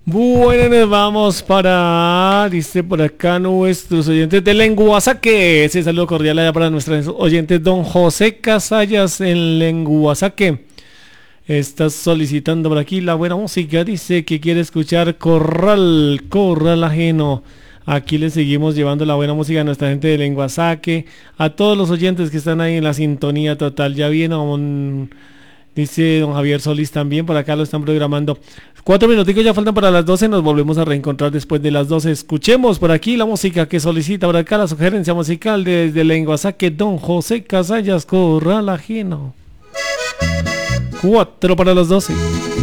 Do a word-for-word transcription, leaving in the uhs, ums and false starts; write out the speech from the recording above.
Bueno, nos vamos para, dice por acá nuestros oyentes de Lenguasaque. Ese saludo cordial allá para nuestros oyentes. Don José Casallas en Lenguasaque está solicitando por aquí la buena música. Dice que quiere escuchar Corral, Corral Ajeno. Aquí le seguimos llevando la buena música a nuestra gente de Lenguasaque, a todos los oyentes que están ahí en la sintonía total. Ya viene un... Dice don Javier Solís también, por acá lo están programando. Cuatro minuticos ya faltan para las doce, nos volvemos a reencontrar después de las doce. Escuchemos por aquí la música que solicita por acá la sugerencia musical desde Lenguasaque, don José Casallas, Corral Ajeno. Cuatro para las doce.